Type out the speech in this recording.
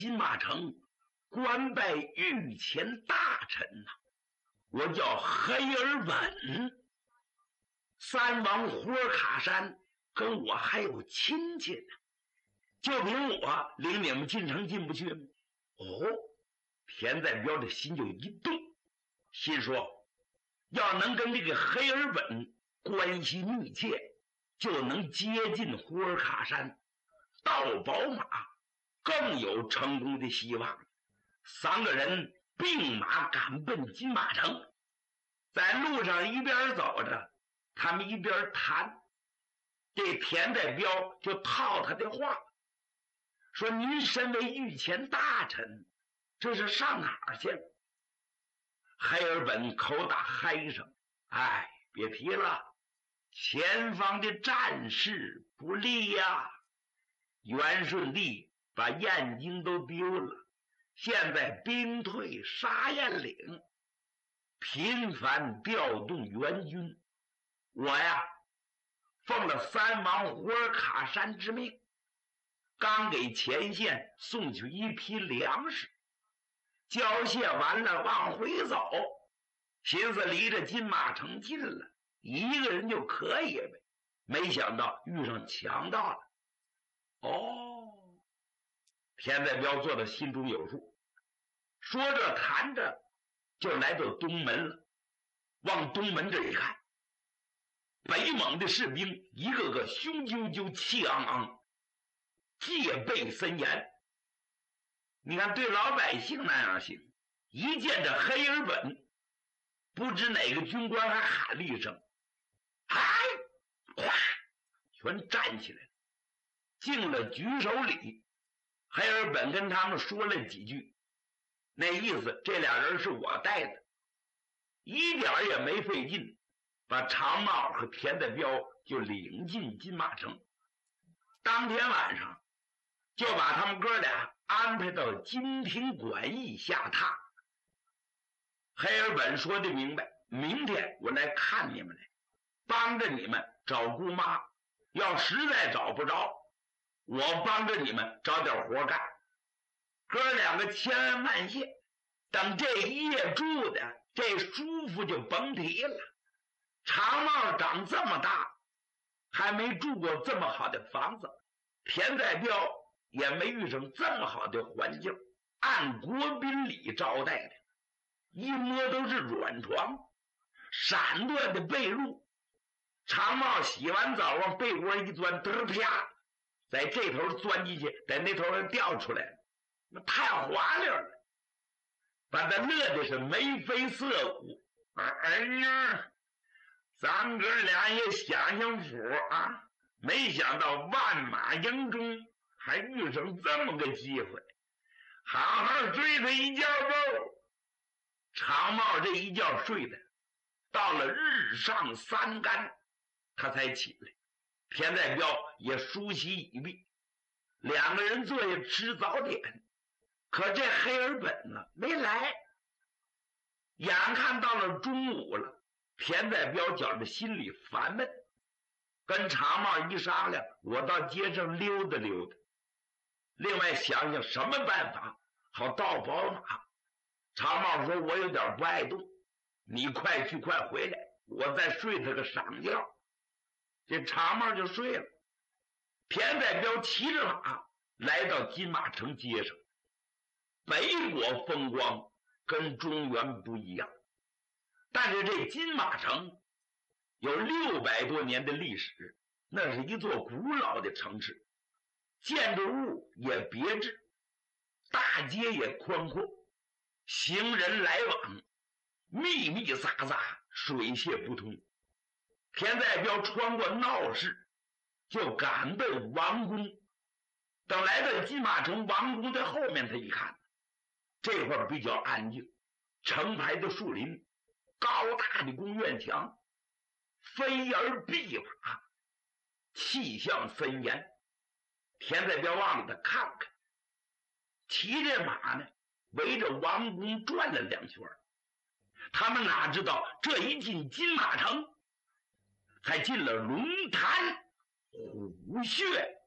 金马城官拜御前大臣呐，我叫黑尔本。三王霍尔卡山跟我还有亲戚呢，就凭我领你们进城进不去吗？哦，田在彪的心就一动，心说要能跟这个黑尔本关系密切，就能接近霍尔卡山，到宝马更有成功的希望。三个人并马赶奔金马城，在路上一边走着，他们一边谈。这田在彪就套他的话，说您身为御前大臣，这是上哪儿去了？黑尔本口打嗨声，哎，别提了，前方的战事不利呀。元顺帝把燕京都丢了，现在兵退沙燕岭，频繁调动援军。我呀，奉了三王胡尔卡山之命，刚给前线送去一批粮食，交卸完了往回走，寻思离着金马城近了，一个人就可以呗。没想到遇上强盗了。哦，田在彪做的心中有数，说着谈着就来到东门了。往东门这一看，北蒙的士兵一个个雄赳赳气昂昂，戒备森严。你看对老百姓那样行，一见着黑尔本，不知哪个军官还喊了一声嗨，哗，全站起来了，敬了举手礼。黑尔本跟他们说了几句，那意思这俩人是我带的，一点也没费劲，把长帽和田在彪就领进金马城。当天晚上就把他们哥俩安排到金庭馆驿下榻。黑尔本说的明白，明天我来看你们来，帮着你们找姑妈，要实在找不着，我帮着你们找点活干。哥两个千恩万谢，等这一夜住的这舒服就甭提了。长帽长这么大还没住过这么好的房子，田在彪也没遇上这么好的环境，按国宾礼招待的，一摸都是软床，闪乱的被褥。长帽洗完澡往被窝一钻，嘚啪，在这头钻进去，在那头上掉出来了，那太滑溜了，把他乐的是眉飞色舞。哎呀，咱哥俩也享享福啊，没想到万马营中还遇上这么个机会，好好睡他一觉吧。长帽这一觉睡的到了日上三竿，他才起来。田在彪也梳洗已毕，两个人坐下吃早点。可这黑尔本呢没来，眼看到了中午了，田在彪觉着心里烦闷，跟长帽一商量，我到街上溜达溜达，另外想想什么办法好到宝马。长帽说我有点不爱动，你快去快回来，我再睡他个晌觉。这长帽就睡了。田在彪骑着马来到金马城街上，北国风光跟中原不一样，但是这金马城有600多年的历史，那是一座古老的城市，建筑物也别致，大街也宽阔，行人来往密密匝匝，水泄不通。田在彪穿过闹市，就赶奔王宫。等来到金马城王宫的后面，他一看，这块比较安静，成排的树林，高大的宫院墙，飞而碧瓦，气象森严。田在彪往里头看看，骑着马呢，围着王宫转了2圈。他们哪知道这一进金马城，还进了龙潭虎穴。